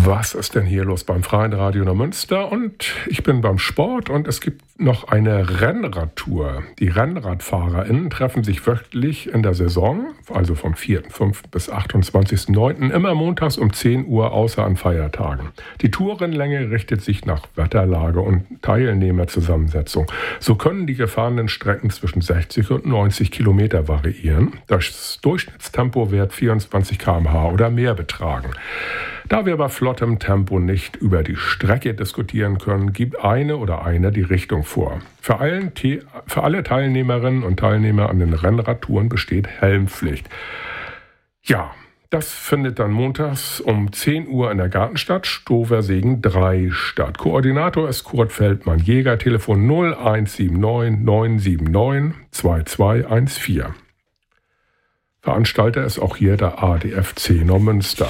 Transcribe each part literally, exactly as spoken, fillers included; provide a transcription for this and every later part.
Was ist denn hier los beim Freien Radio Neumünster? Und ich bin beim Sport und es gibt noch eine Rennradtour. Die RennradfahrerInnen treffen sich wöchentlich in der Saison, also vom vierten fünften bis achtundzwanzigsten neunten immer montags um zehn Uhr außer an Feiertagen. Die Tourenlänge richtet sich nach Wetterlage und Teilnehmerzusammensetzung. So können die gefahrenen Strecken zwischen sechzig und neunzig Kilometer variieren. Das Durchschnittstempo wird vierundzwanzig Kilometer pro Stunde oder mehr betragen. Da wir bei flottem Tempo nicht über die Strecke diskutieren können, gibt eine oder einer die Richtung vor. Für, allen, für alle Teilnehmerinnen und Teilnehmer an den Rennradtouren besteht Helmpflicht. Ja, das findet dann montags um zehn Uhr in der Gartenstadt Stoversegen drei statt. Koordinator ist Kurt Feldmann-Jäger, Telefon null eins sieben neun neun sieben neun zwei zwei eins vier. Veranstalter ist auch hier der A D F C Neumünster.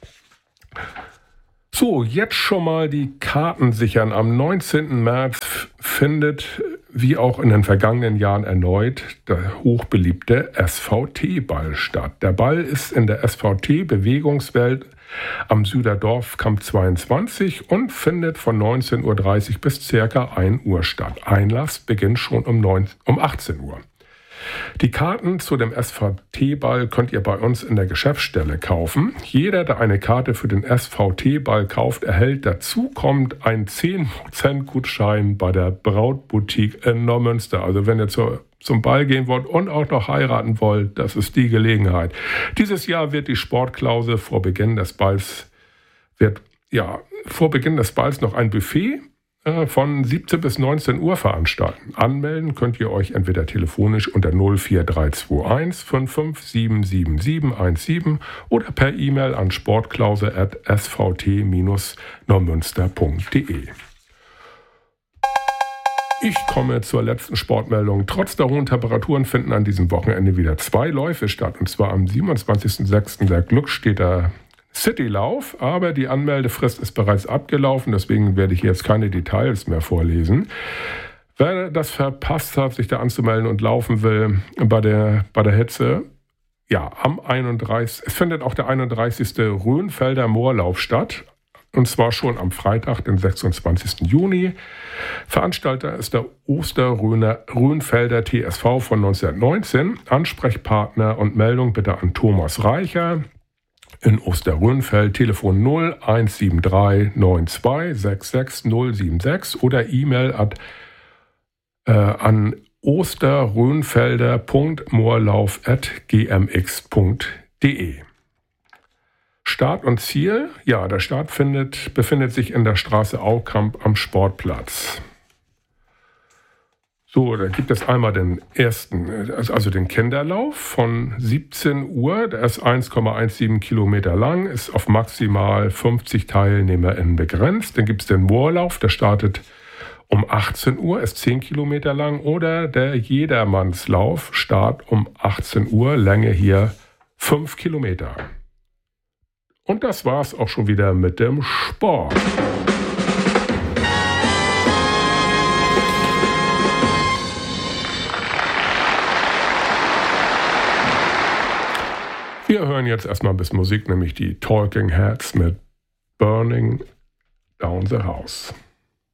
So, jetzt schon mal die Karten sichern. Am neunzehnten März findet, wie auch in den vergangenen Jahren erneut, der hochbeliebte S V T-Ball statt. Der Ball ist in der S V T-Bewegungswelt am Süderdorf Kamp zweiundzwanzig und findet von neunzehn Uhr dreißig bis ca. ein Uhr statt. Einlass beginnt schon um, neun, um achtzehn Uhr. Die Karten zu dem S V T-Ball könnt ihr bei uns in der Geschäftsstelle kaufen. Jeder, der eine Karte für den S V T-Ball kauft, erhält dazu kommt einen zehn Prozent Gutschein bei der Brautboutique in Neumünster. Also wenn ihr zur, zum Ball gehen wollt und auch noch heiraten wollt, das ist die Gelegenheit. Dieses Jahr wird die Sportklause vor Beginn des Balls, wird, ja, vor Beginn des Balls noch ein Buffet von siebzehn bis neunzehn Uhr veranstalten. Anmelden könnt ihr euch entweder telefonisch unter null vier drei zwei eins fünf fünf sieben sieben sieben eins sieben oder per E-Mail an sportklause at s v t neumünster punkt d e. Ich komme zur letzten Sportmeldung. Trotz der hohen Temperaturen finden an diesem Wochenende wieder zwei Läufe statt. Und zwar am siebenundzwanzigsten sechsten der Glückstädter Citylauf, aber die Anmeldefrist ist bereits abgelaufen, deswegen werde ich jetzt keine Details mehr vorlesen. Wer das verpasst hat, sich da anzumelden und laufen will bei der, bei der Hitze, ja, am einunddreißigsten Es findet auch der einunddreißigste Rhönfelder Moorlauf statt, und zwar schon am Freitag, den sechsundzwanzigsten Juni. Veranstalter ist der Osterrhönfelder T S V von neunzehnhundertneunzehn. Ansprechpartner und Meldung bitte an Thomas Reicher in Osterrhönfeld, Telefon null eins sieben drei neun zwei sechs sechs null sieben sechs oder E-Mail at, äh, an osterrhönfelder punkt moorlauf at g m x punkt d e. Start und Ziel? Ja, der Start findet, befindet sich in der Straße Aukamp am Sportplatz. So, da gibt es einmal den ersten, also den Kinderlauf von siebzehn Uhr, der ist eins Komma siebzehn Kilometer lang, ist auf maximal fünfzig TeilnehmerInnen begrenzt. Dann gibt es den Moorlauf, der startet um achtzehn Uhr, ist zehn Kilometer lang, oder der Jedermannslauf, Start um achtzehn Uhr, Länge hier fünf Kilometer. Und das war's auch schon wieder mit dem Sport. Wir hören jetzt erstmal ein bisschen Musik, nämlich die Talking Heads mit Burning Down the House.